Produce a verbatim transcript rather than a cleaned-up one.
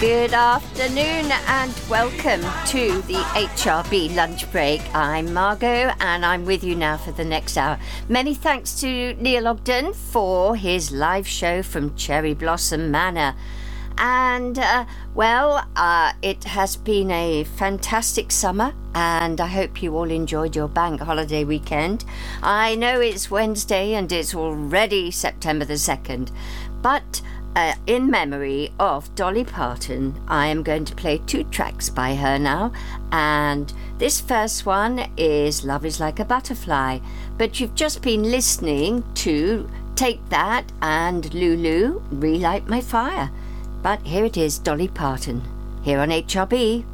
Good afternoon and welcome to the H R B Lunch Break. I'm Margot and I'm with you now for the next hour. Many thanks to Neil Ogden for his live show from Cherry Blossom Manor. And, uh, well, uh, it has been a fantastic summer and I hope you all enjoyed your bank holiday weekend. I know it's Wednesday and it's already September the second, but uh, in memory of Dolly Parton, I am going to play two tracks by her now. And this first one is Love is Like a Butterfly, but you've just been listening to Take That and Lulu, Relight My Fire. But here it is, Dolly Parton, here on H R B.